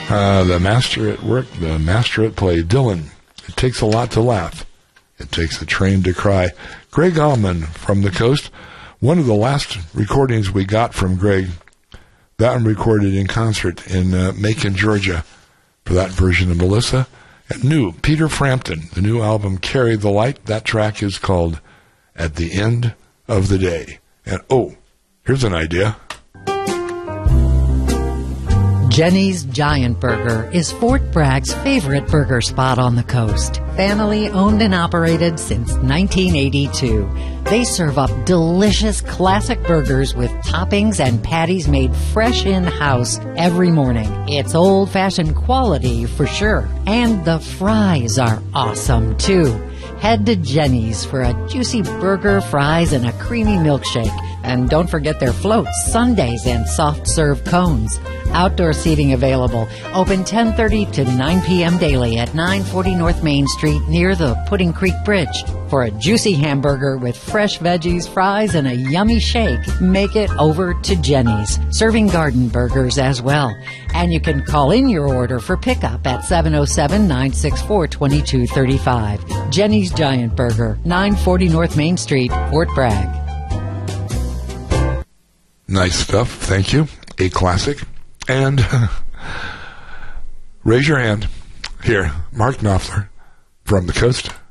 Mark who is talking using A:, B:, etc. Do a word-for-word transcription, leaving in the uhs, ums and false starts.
A: Uh, the master at work, the master at play, Dylan. It takes a lot to laugh. It takes a train to cry. Greg Allman from the coast. One of the last recordings we got from Greg, that one recorded in concert in uh, Macon, Georgia, for that version of Melissa. And new, Peter Frampton, the new album, Carry the Light. That track is called At the End of the Day. And, oh, here's an idea.
B: Jenny's Giant Burger is Fort Bragg's favorite burger spot on the coast. Family owned and operated since nineteen eighty-two. They serve up delicious classic burgers with toppings and patties made fresh in-house every morning. It's old-fashioned quality for sure. And the fries are awesome too. Head to Jenny's for a juicy burger, fries, and a creamy milkshake. And don't forget their floats, sundaes, and soft-serve cones. Outdoor seating available. Open ten thirty to nine p.m. daily at nine forty North Main Street near the Pudding Creek Bridge. For a juicy hamburger with fresh veggies, fries, and a yummy shake, make it over to Jenny's. Serving garden burgers as well. And you can call in your order for pickup at seven oh seven, nine six four, two two three five. Jenny's Giant Burger, nine forty North Main Street, Fort Bragg.
A: Nice stuff. Thank you. A classic. And raise your hand. Here, Mark Knopfler from the coast.